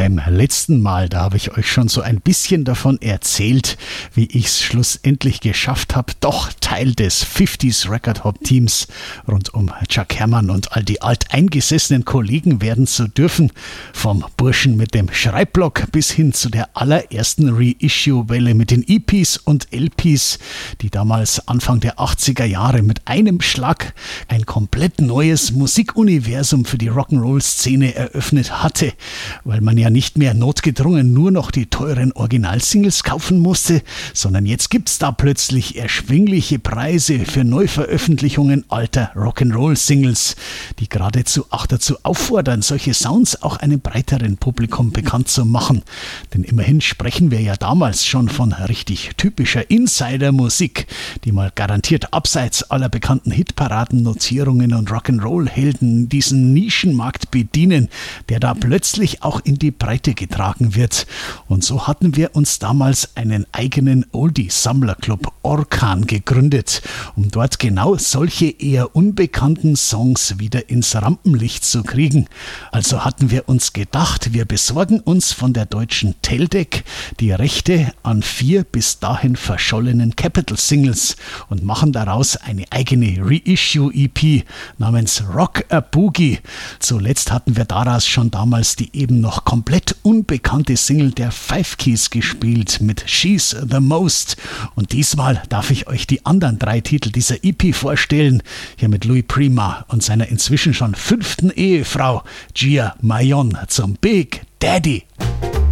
Beim letzten Mal, da habe ich euch schon so ein bisschen davon erzählt, wie ich es schlussendlich geschafft habe, doch Teil des 50s Record Hop Teams rund um Chuck Herrmann und all die alteingesessenen Kollegen werden zu dürfen. Vom Burschen mit dem Schreibblock bis hin zu der allerersten Reissue-Welle mit den EPs und LPs, die damals Anfang der 80er Jahre mit einem Schlag ein komplett neues Musikuniversum für die Rock'n'Roll-Szene eröffnet hatte, weil man ja nicht mehr notgedrungen nur noch die teuren Originalsingles kaufen musste, sondern jetzt gibt's da plötzlich erschwingliche Preise für Neuveröffentlichungen alter Rock'n'Roll-Singles, die geradezu auch dazu auffordern, solche Sounds auch einem breiteren Publikum bekannt zu machen. Denn immerhin sprechen wir ja damals schon von richtig typischer Insider-Musik, die mal garantiert abseits aller bekannten Hitparaden-Notierungen und Rock'n'Roll-Helden diesen Nischenmarkt bedienen, der da plötzlich auch in die Breite getragen wird. Und so hatten wir uns damals einen eigenen Oldie-Sammlerclub Orkan gegründet, um dort genau solche eher unbekannten Songs wieder ins Rampenlicht zu kriegen. Also hatten wir uns gedacht, wir besorgen uns von der deutschen Teldec die Rechte an 4 bis dahin verschollenen Capitol-Singles und machen daraus eine eigene Reissue-EP namens Rock a Boogie. Zuletzt hatten wir daraus schon damals die eben noch komplett unbekannte Single der Five Keys gespielt mit She's the Most. Und diesmal darf ich euch die anderen 3 Titel dieser EP vorstellen. Hier mit Louis Prima und seiner inzwischen schon 5. Ehefrau Gia Mayon zum Big Daddy.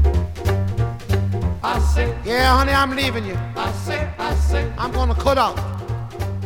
I say, yeah, honey, I'm leaving you. I say, I'm gonna cut out.